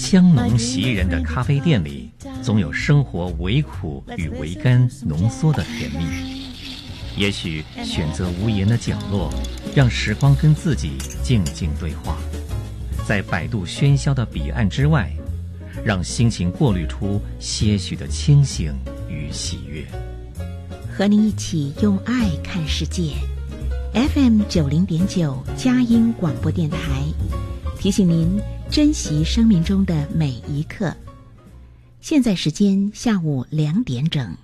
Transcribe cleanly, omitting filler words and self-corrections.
香浓袭人的咖啡店里，总有生活唯苦与唯甘浓缩的甜蜜。也许选择无言的角落，让时光跟自己静静对话，在百度喧嚣的彼岸之外，让心情过滤出些许的清醒与喜悦。 和你一起用爱看世界。FM90.9佳音广播电台，提醒您珍惜生命中的每一刻。现在时间下午2点整。